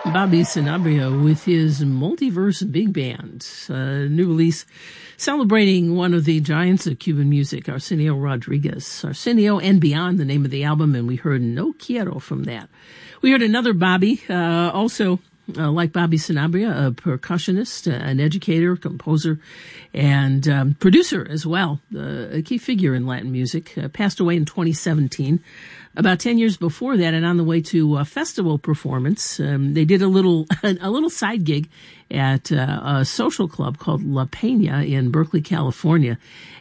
Bobby Sanabria with his Multiverse Big Band, new release celebrating one of the giants of Cuban music, Arsenio Rodriguez. Arsenio and Beyond, the name of the album, and we heard No Quiero from that. We heard another Bobby, also like Bobby Sanabria, a percussionist, an educator, composer, and producer as well, a key figure in Latin music, passed away in 2017. About 10 years before that, and on the way to a festival performance, they did a little side gig at a social club called La Peña in Berkeley, California.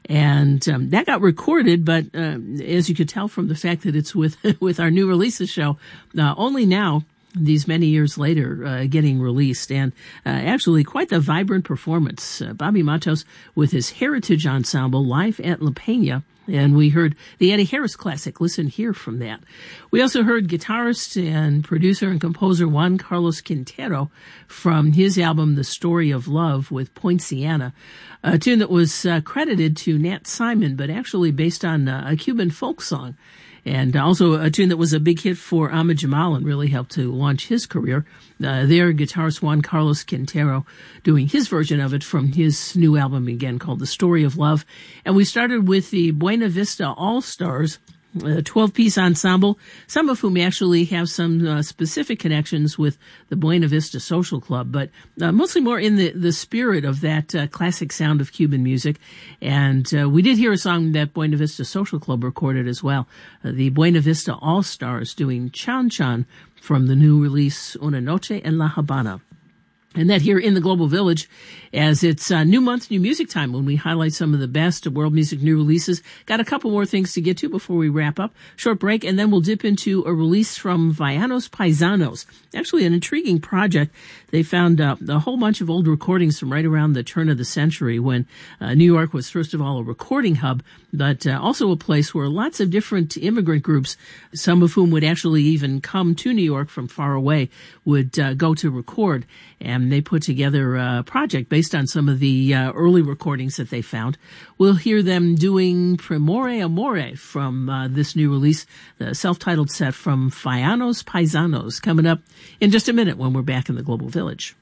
And that got recorded, but as you could tell from the fact that it's with our new releases show, only now, these many years later, getting released, and actually quite the vibrant performance. Bobby Matos with his Heritage Ensemble live at La Peña, and we heard the Eddie Harris classic, Listen Here, from that. We also heard guitarist and producer and composer Juan Carlos Quintero from his album The Story of Love with Poinciana, a tune that was credited to Nat Simon, but actually based on a Cuban folk song. And also a tune that was a big hit for Ahmad Jamal and really helped to launch his career. Their guitarist Juan Carlos Quintero doing his version of it from his new album again called The Story of Love. And we started with the Buena Vista All-Stars, a 12-piece ensemble, some of whom actually have some specific connections with the Buena Vista Social Club, but mostly more in the spirit of that classic sound of Cuban music. And we did hear a song that Buena Vista Social Club recorded as well, the Buena Vista All-Stars doing Chan Chan from the new release Una Noche en La Habana. And that here in the Global Village, as it's new month, new music time, when we highlight some of the best world music new releases. Got a couple more things to get to before we wrap up. Short break, and then we'll dip into a release from Villanos Paisanos. Actually, an intriguing project. They found a whole bunch of old recordings from right around the turn of the century when New York was, first of all, a recording hub, but also a place where lots of different immigrant groups, some of whom would actually even come to New York from far away, would go to record. And they put together a project based on some of the early recordings that they found. We'll hear them doing Primore Amore from this new release, the self-titled set from Villanos Paisanos, coming up in just a minute when we're back in the Global Village.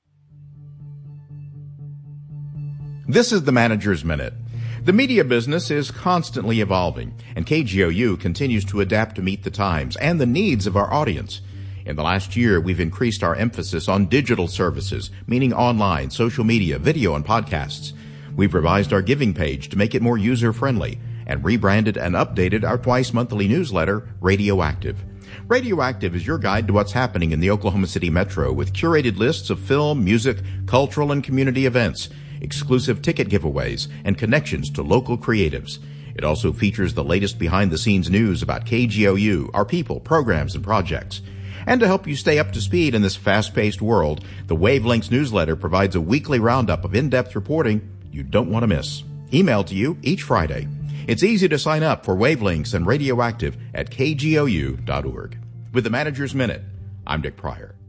This is the Manager's Minute. The media business is constantly evolving, and KGOU continues to adapt to meet the times and the needs of our audience. In the last year, we've increased our emphasis on digital services, meaning online, social media, video, and podcasts. We've revised our giving page to make it more user-friendly and rebranded and updated our twice-monthly newsletter, Radioactive. Radioactive is your guide to what's happening in the Oklahoma City Metro with curated lists of film, music, cultural, and community events, exclusive ticket giveaways, and connections to local creatives. It also features the latest behind-the-scenes news about KGOU, our people, programs, and projects. And to help you stay up to speed in this fast-paced world, the Wavelengths newsletter provides a weekly roundup of in-depth reporting you don't want to miss. Emailed to you each Friday. It's easy to sign up for Wavelengths and Radioactive at kgou.org. With the Manager's Minute, I'm Dick Pryor.